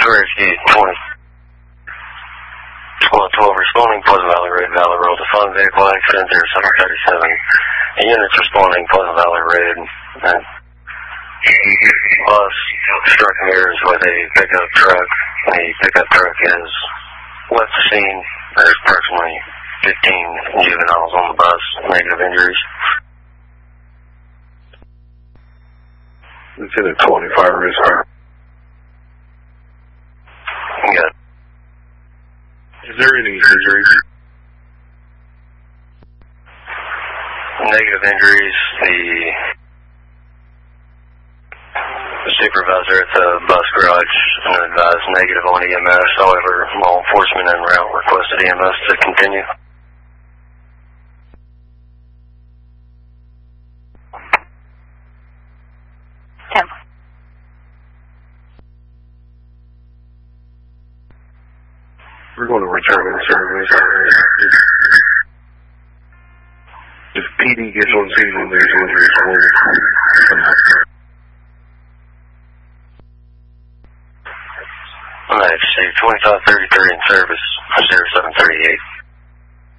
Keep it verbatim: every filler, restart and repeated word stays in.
Rescue twenty. one twelve responding, Pleasant Valley Road, Valley Road, the phone vehicle accident, zero seven thirty-seven. Units responding, Pleasant Valley Road. And bus struck mirrors with a pickup truck. The pickup truck has left the scene. There's approximately fifteen juveniles on the bus, negative injuries. Lieutenant twenty-five risk. Good. Is there any injuries? Negative injuries. The, the supervisor at the bus garage advised negative on E M S. However, law enforcement en route requested E M S to continue. ten. We're going to return in service. If P D gets on scene and there's injuries, we'll... I'm at twenty-five thirty-three in service, zero seven thirty-eight.